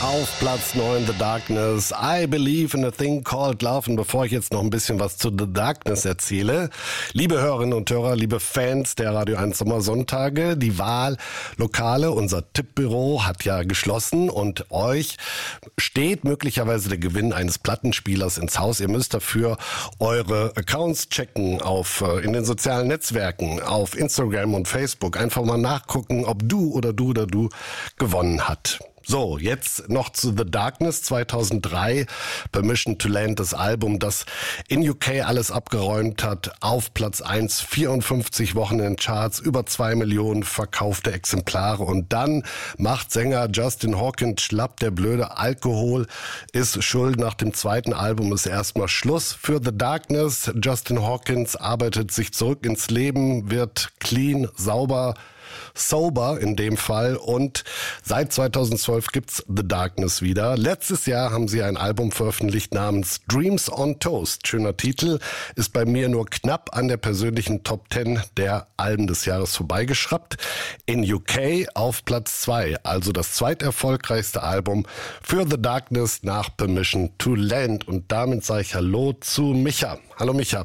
Auf Platz 9 The Darkness, I Believe in a Thing Called Love. Und bevor ich jetzt noch ein bisschen was zu The Darkness erzähle, liebe Hörerinnen und Hörer, liebe Fans der Radio 1 Sommersonntage, die Wahllokale, unser Tippbüro hat ja geschlossen und euch steht möglicherweise der Gewinn eines Plattenspielers ins Haus. Ihr müsst dafür eure Accounts checken in den sozialen Netzwerken, auf Instagram und Facebook. Einfach mal nachgucken, ob du oder du gewonnen hat. So, jetzt noch zu The Darkness 2003, Permission to Land, das Album, das in UK alles abgeräumt hat, auf Platz 1, 54 Wochen in den Charts, über 2 Millionen verkaufte Exemplare und dann macht Sänger Justin Hawkins schlapp, der blöde Alkohol ist schuld, nach dem zweiten Album ist erstmal Schluss für The Darkness. Justin Hawkins arbeitet sich zurück ins Leben, wird clean, sauber, sober in dem Fall und seit 2012 gibt's The Darkness wieder. Letztes Jahr haben sie ein Album veröffentlicht namens Dreams on Toast. Schöner Titel, ist bei mir nur knapp an der persönlichen Top 10 der Alben des Jahres vorbeigeschraubt. In UK auf Platz 2, also das zweiterfolgreichste Album für The Darkness nach Permission to Land. Und damit sage ich Hallo zu Micha. Hallo Micha.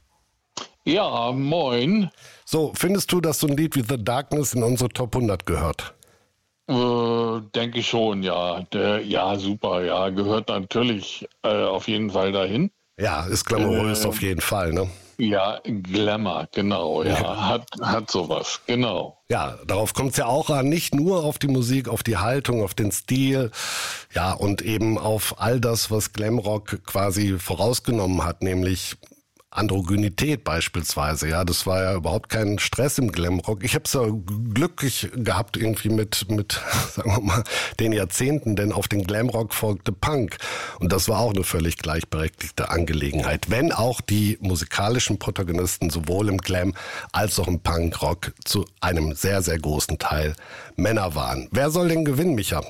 Ja, moin. So, findest du, dass so ein Lied wie The Darkness in unsere Top 100 gehört? Denke ich schon, ja. Ja, super, ja. Gehört natürlich auf jeden Fall dahin. Ja, ist glamourös auf jeden Fall, ne? Ja, Glamour, genau, ja. Hat sowas, genau. Ja, darauf kommt es ja auch an, nicht nur auf die Musik, auf die Haltung, auf den Stil, ja, und eben auf all das, was Glamrock quasi vorausgenommen hat, nämlich Androgynität beispielsweise, ja, das war ja überhaupt kein Stress im Glamrock. Ich habe es ja glücklich gehabt irgendwie mit, sagen wir mal, den Jahrzehnten, denn auf den Glamrock folgte Punk und das war auch eine völlig gleichberechtigte Angelegenheit, wenn auch die musikalischen Protagonisten sowohl im Glam als auch im Punkrock zu einem sehr, sehr großen Teil Männer waren. Wer soll denn gewinnen, Micha?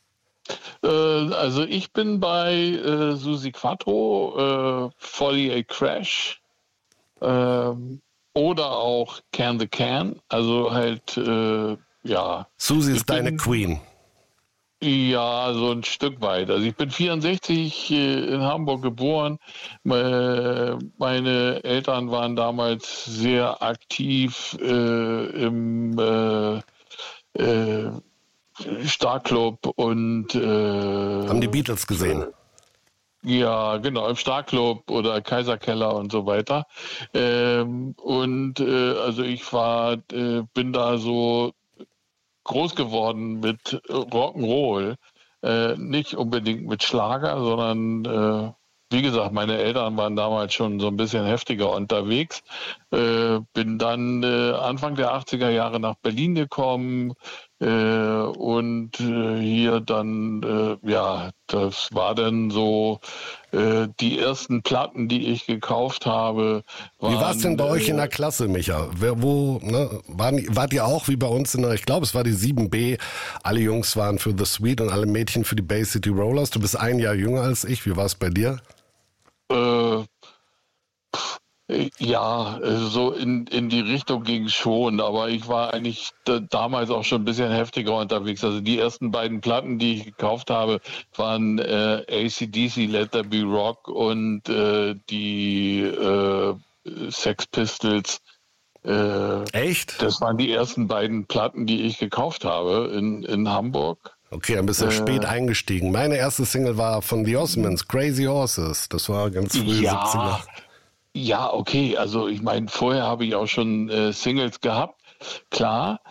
Also ich bin bei Suzi Quatro, 48 Crash oder auch Can the Can. Also halt, ja. Suzi ist deine Queen. Ja, so ein Stück weit. Also ich bin 64 in Hamburg geboren. Meine Eltern waren damals sehr aktiv im Starclub und haben die Beatles gesehen? Ja, genau, im Starclub oder Kaiserkeller und so weiter. Also ich bin da so groß geworden mit Rock'n'Roll, nicht unbedingt mit Schlager, sondern wie gesagt, meine Eltern waren damals schon so ein bisschen heftiger unterwegs. Bin dann Anfang der 80er Jahre nach Berlin gekommen und hier dann, ja, das war dann so die ersten Platten, die ich gekauft habe. Wie war es denn bei euch in der Klasse, Micha? Wart ihr auch wie bei uns ich glaube, es war die 7B, alle Jungs waren für The Sweet und alle Mädchen für die Bay City Rollers. Du bist ein Jahr jünger als ich, wie war es bei dir? Ja, so in die Richtung ging es schon, aber ich war eigentlich damals auch schon ein bisschen heftiger unterwegs. Also die ersten beiden Platten, die ich gekauft habe, waren AC/DC, Let There Be Rock und die Sex Pistols. Echt? Das waren die ersten beiden Platten, die ich gekauft habe in Hamburg. Okay, ein bisschen spät eingestiegen. Meine erste Single war von The Osmonds, Crazy Horses. Das war ganz früh, 70er. Ja, okay. Also ich meine, vorher habe ich auch schon Singles gehabt. Klar,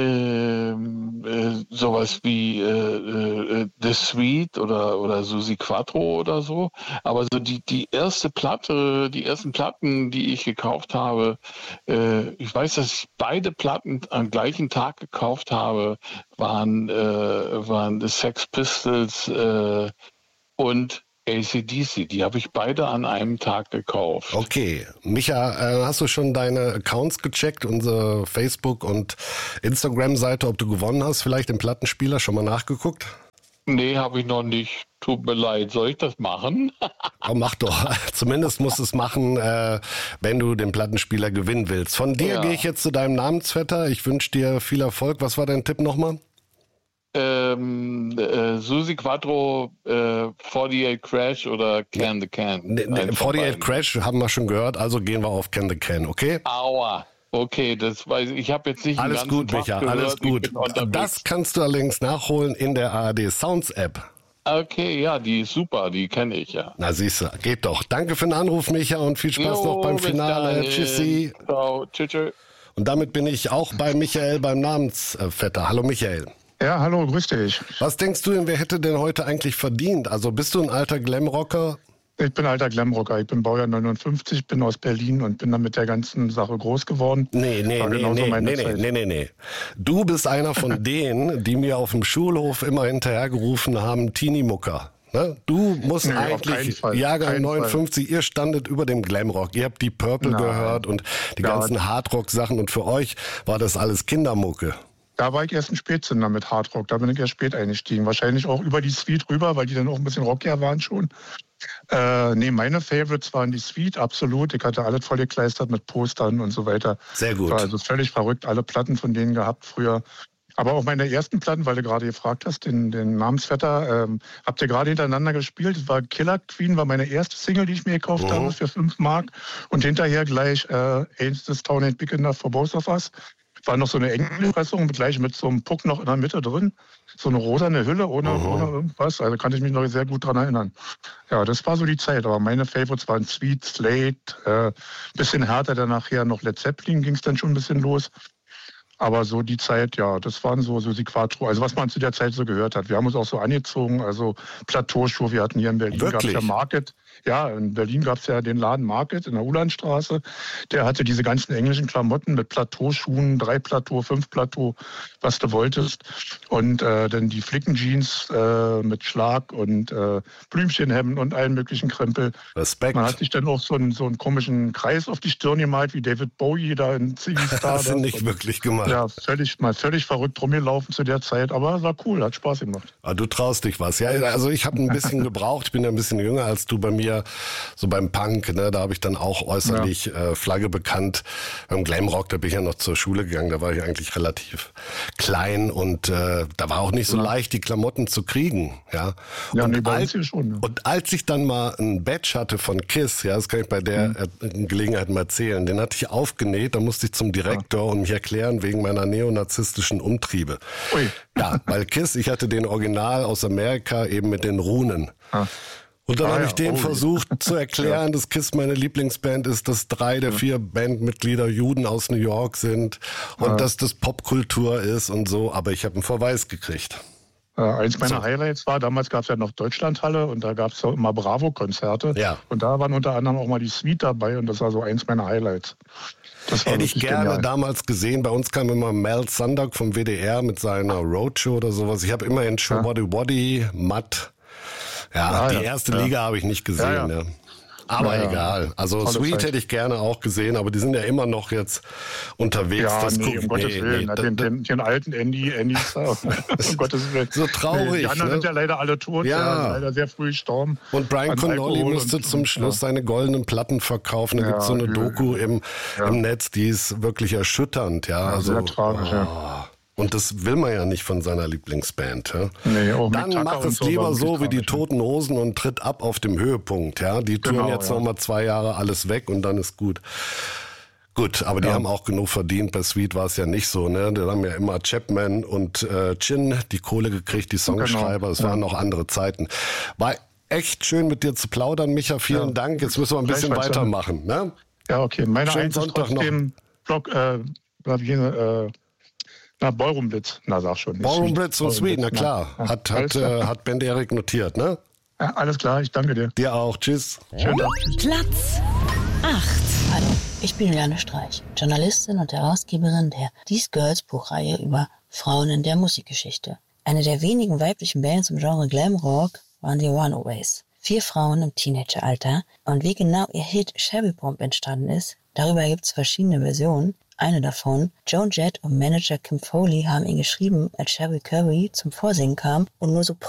sowas wie The Sweet oder Suzi Quatro oder so. Aber so die ersten Platten, die ich gekauft habe, ich weiß, dass ich beide Platten am gleichen Tag gekauft habe, waren The Sex Pistols und AC/DC, die habe ich beide an einem Tag gekauft. Okay. Micha, hast du schon deine Accounts gecheckt, unsere Facebook- und Instagram-Seite, ob du gewonnen hast, vielleicht im Plattenspieler, schon mal nachgeguckt? Nee, habe ich noch nicht. Tut mir leid. Soll ich das machen? Oh, mach doch. Zumindest musst du es machen, wenn du den Plattenspieler gewinnen willst. Von dir gehe ich jetzt zu deinem Namensvetter. Ich wünsche dir viel Erfolg. Was war dein Tipp nochmal? Suzi Quattro, 48 Crash oder Can the Can. 48 Crash haben wir schon gehört, also gehen wir auf Can the Can, okay? Aua. Okay, das weiß ich. Ich habe jetzt nicht alles gut, Micha, alles gut. Das kannst du allerdings nachholen in der ARD Sounds App. Okay, ja, die ist super, die kenne ich, ja. Na siehst du, geht doch. Danke für den Anruf, Micha, und viel Spaß noch beim Finale. Tschüssi. Ciao, tschüss. Und damit bin ich auch bei Michael beim Namensvetter. Hallo Michael. Ja, hallo, grüß dich. Was denkst du denn, wer hätte denn heute eigentlich verdient? Also bist du ein alter Glamrocker? Ich bin alter Glamrocker. Ich bin Baujahr 59, bin aus Berlin und bin dann mit der ganzen Sache groß geworden. Nee. Du bist einer von denen, die mir auf dem Schulhof immer hinterhergerufen haben, Teenie-Mucker. Ne? Du musst eigentlich, Jahrgang 59, ihr standet über dem Glamrock. Ihr habt die Purple gehört und die ganzen Hardrock-Sachen und für euch war das alles Kindermucke. Da war ich erst ein Spätzünder mit Hardrock. Da bin ich erst spät eingestiegen. Wahrscheinlich auch über die Sweet rüber, weil die dann auch ein bisschen rockier waren schon. Meine Favorites waren die Sweet, absolut. Ich hatte alles vollgekleistert mit Postern und so weiter. Sehr gut. War also völlig verrückt, alle Platten von denen gehabt früher. Aber auch meine ersten Platten, weil du gerade gefragt hast, den Namensvetter, habt ihr gerade hintereinander gespielt. Das war Killer Queen, war meine erste Single, die ich mir gekauft habe für 5 Mark. Und hinterher gleich Ain't This Town Ain't Big Enough for Both of Us. War noch so eine Englischpressung, gleich mit so einem Puck noch in der Mitte drin. So eine rosane Hülle ohne irgendwas. Also kann ich mich noch sehr gut dran erinnern. Ja, das war so die Zeit. Aber meine Favorites waren Sweet, Slade, bisschen härter, dann nachher noch Led Zeppelin ging es dann schon ein bisschen los. Aber so die Zeit, ja, das waren so die Quattro. Also was man zu der Zeit so gehört hat. Wir haben uns auch so angezogen, also Plateauschuhe. Wir hatten hier in Berlin, gab es ja Market. Ja, in Berlin gab es ja den Laden Market in der Ulandstraße. Der hatte diese ganzen englischen Klamotten mit Plateauschuhen, 3 Plateau, 5 Plateau, was du wolltest. Und dann die Flickenjeans mit Schlag und Blümchenhemden und allen möglichen Krempel. Respekt. Man hat sich dann auch so einen komischen Kreis auf die Stirn gemalt, wie David Bowie da in Ziggy Star. Das sind nicht wirklich gemacht. Ja, völlig verrückt rumgelaufen zu der Zeit, aber war cool, hat Spaß gemacht. Aber du traust dich was. Ja, also ich habe ein bisschen gebraucht, ich bin ja ein bisschen jünger als du bei mir, so beim Punk, ne, da habe ich dann auch äußerlich Flagge bekannt. Beim Glamrock, da bin ich ja noch zur Schule gegangen, da war ich eigentlich relativ klein und da war auch nicht so leicht, die Klamotten zu kriegen. Ja, und als ich dann mal ein Badge hatte von KISS, ja, das kann ich bei der Gelegenheit mal erzählen, den hatte ich aufgenäht, da musste ich zum Direktor und mich erklären wegen meiner neonazistischen Umtriebe. Ui. Ja, weil KISS, ich hatte den Original aus Amerika eben mit den Runen. Und dann habe ich denen versucht zu erklären, dass KISS meine Lieblingsband ist, dass 3 der 4 Bandmitglieder Juden aus New York sind und dass das Popkultur ist und so, aber ich habe einen Verweis gekriegt. Eins meiner Highlights war, damals gab es ja noch Deutschlandhalle und da gab es ja immer Bravo-Konzerte. Ja. Und da waren unter anderem auch mal die Sweet dabei und das war so eins meiner Highlights. Hätte ich gerne damals gesehen. Bei uns kam immer Mel Sundock vom WDR mit seiner Roadshow oder sowas. Ich habe immer in Show Woddy, Matt. Ja, die erste Liga habe ich nicht gesehen. Ja. Aber egal. Also Sweet hätte ich gerne auch gesehen, aber die sind ja immer noch jetzt unterwegs. Ja, um Gottes Willen. Den alten Andy um Gottes Willen. So traurig. Die anderen sind ja leider alle tot. Ja. Leider sehr früh gestorben. Und Brian Connolly musste zum Schluss seine goldenen Platten verkaufen. Da gibt es so eine Doku im Netz, die ist wirklich erschütternd. Ja, also, sehr tragisch, Und das will man ja nicht von seiner Lieblingsband. Ja? Nee, auch dann mach es lieber so wie die Toten Hosen und tritt ab auf dem Höhepunkt. Ja? Die tun jetzt noch mal 2 Jahre alles weg und dann ist gut. Gut, aber die haben auch genug verdient. Bei Sweet war es ja nicht so. Ne? Da haben ja immer Chapman und Chin die Kohle gekriegt, die Songschreiber. Es waren noch andere Zeiten. War echt schön mit dir zu plaudern, Micha. Vielen Dank. Jetzt müssen wir ein bisschen weitermachen. Ne? Ja, okay. Meine Eins ist trotzdem Ballroom-Blitz, sag schon. Ballroom-Blitz und Sweet, na klar. Hat Ben Erik notiert, ne? Ja, alles klar, ich danke dir. Dir auch, tschüss. Schönen Tag. Platz 8. Hallo, ich bin Juliane Streich, Journalistin und Herausgeberin der These Girls Buchreihe über Frauen in der Musikgeschichte. Eine der wenigen weiblichen Bands im Genre Glamrock waren die Runaways. 4 Frauen im Teenageralter. Und wie genau ihr Hit Shabby Bomb entstanden ist, darüber gibt es verschiedene Versionen. Eine davon, Joan Jett und Manager Kim Foley haben ihn geschrieben, als Sherry Curry zum Vorsingen kam und nur so